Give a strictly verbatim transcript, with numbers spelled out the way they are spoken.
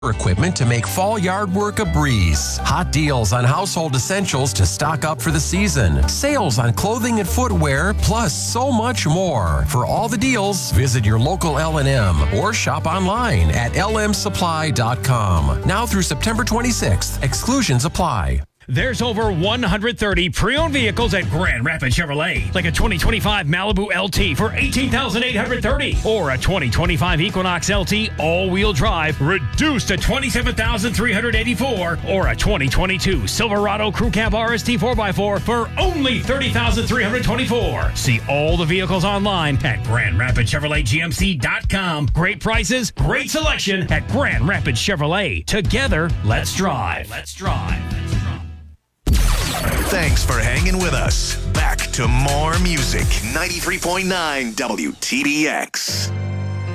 equipment to make fall yard work a breeze. Hot deals on household essentials to stock up for the season. Sales on clothing and footwear, plus so much more. For all the deals, visit your local L and M or shop online at L M supply dot com. Now through September twenty-sixth, exclusions apply. There's over one hundred thirty pre-owned vehicles at Grand Rapids Chevrolet, like a twenty twenty-five Malibu L T for eighteen thousand eight hundred thirty dollars or a twenty twenty-five Equinox L T all-wheel drive reduced to twenty-seven thousand three hundred eighty-four dollars or a twenty twenty-two Silverado Crew Cab R S T four by four for only thirty thousand three hundred twenty-four dollars. See all the vehicles online at Grand Rapids Chevrolet G M C dot com. Great prices, great selection at Grand Rapids Chevrolet. Together, let's drive. Let's drive. Let's drive. Thanks for hanging with us. Back to more music. ninety-three point nine W T D X.